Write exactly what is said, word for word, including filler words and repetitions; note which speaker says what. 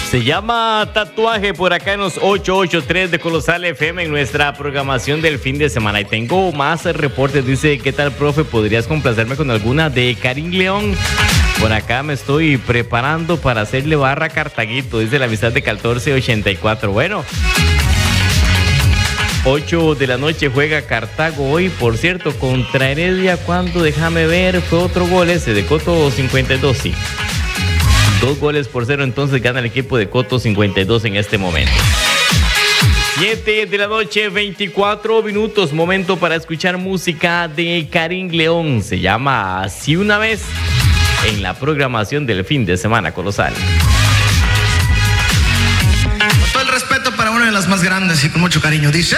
Speaker 1: Se llama Tatuaje por acá en los ochocientos ochenta y tres de Colosal F M en nuestra programación del fin de semana. Y tengo más reportes. Dice, ¿qué tal, profe? ¿Podrías complacerme con alguna de Karim León? Por acá me estoy preparando para hacerle barra a Cartaguito, dice la amistad de catorce ochenta y cuatro. Bueno, ocho de la noche juega Cartago hoy, por cierto, contra Heredia. ¿Cuándo? Déjame ver, fue otro gol ese de Coto cincuenta y dos, sí. Dos goles por cero, entonces gana el equipo de Coto cincuenta y dos en este momento. siete de la noche, veinticuatro minutos, momento para escuchar música de Karim León. Se llama Así una vez en la programación del fin de semana Colosal.
Speaker 2: Con todo el respeto para una de las más grandes y con mucho cariño, dice...